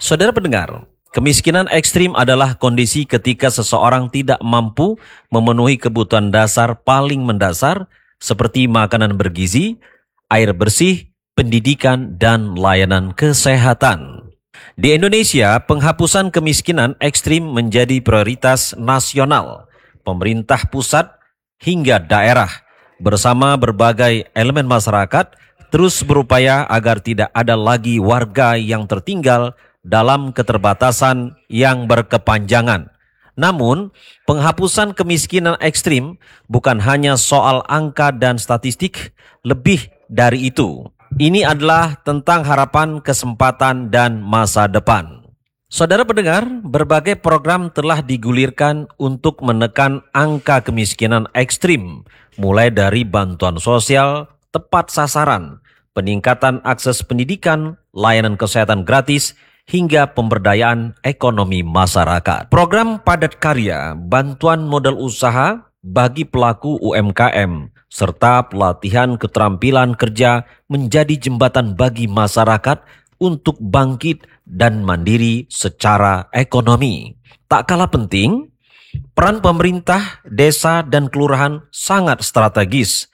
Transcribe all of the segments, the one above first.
Saudara pendengar, kemiskinan ekstrim adalah kondisi ketika seseorang tidak mampu memenuhi kebutuhan dasar paling mendasar seperti makanan bergizi, air bersih, pendidikan, dan layanan kesehatan. Di Indonesia, penghapusan kemiskinan ekstrim menjadi prioritas nasional. Pemerintah pusat hingga daerah bersama berbagai elemen masyarakat terus berupaya agar tidak ada lagi warga yang tertinggal dalam keterbatasan yang berkepanjangan. Namun, penghapusan kemiskinan ekstrim bukan hanya soal angka dan statistik, lebih dari itu. Ini adalah tentang harapan, kesempatan, dan masa depan. Saudara pendengar, berbagai program telah digulirkan untuk menekan angka kemiskinan ekstrim, mulai dari bantuan sosial tepat sasaran, peningkatan akses pendidikan, layanan kesehatan gratis, hingga pemberdayaan ekonomi masyarakat. Program padat karya, bantuan modal usaha bagi pelaku UMKM, serta pelatihan keterampilan kerja menjadi jembatan bagi masyarakat untuk bangkit dan mandiri secara ekonomi. Tak kalah penting, peran pemerintah, desa, dan kelurahan sangat strategis.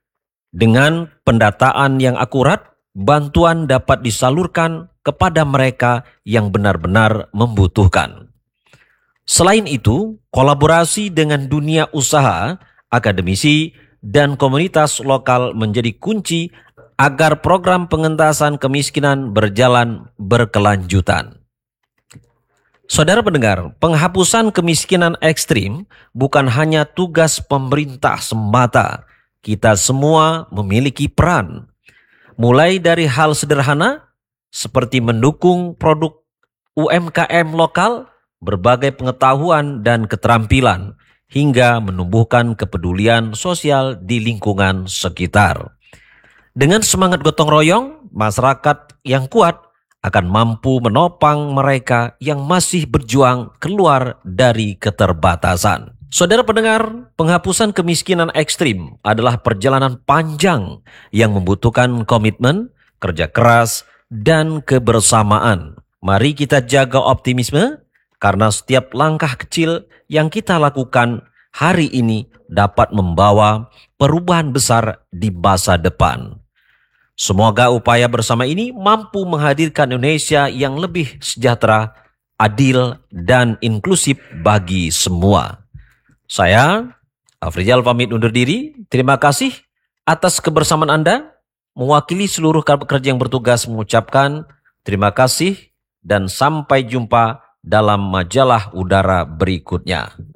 Dengan pendataan yang akurat, bantuan dapat disalurkan kepada mereka yang benar-benar membutuhkan. Selain itu, kolaborasi dengan dunia usaha, akademisi, dan komunitas lokal menjadi kunci agar program pengentasan kemiskinan berjalan berkelanjutan. Saudara pendengar, penghapusan kemiskinan ekstrim bukan hanya tugas pemerintah semata. Kita semua memiliki peran. Mulai dari hal sederhana seperti mendukung produk UMKM lokal, berbagai pengetahuan dan keterampilan, hingga menumbuhkan kepedulian sosial di lingkungan sekitar. Dengan semangat gotong royong, masyarakat yang kuat akan mampu menopang mereka yang masih berjuang keluar dari keterbatasan. Saudara pendengar, penghapusan kemiskinan ekstrim adalah perjalanan panjang yang membutuhkan komitmen, kerja keras, dan kebersamaan. Mari kita jaga optimisme, karena setiap langkah kecil yang kita lakukan hari ini dapat membawa perubahan besar di masa depan. Semoga upaya bersama ini mampu menghadirkan Indonesia yang lebih sejahtera, adil, dan inklusif bagi semua. Saya, Afrizal, pamit undur diri. Terima kasih atas kebersamaan Anda. Mewakili seluruh pekerja yang bertugas mengucapkan terima kasih dan sampai jumpa dalam majalah udara berikutnya.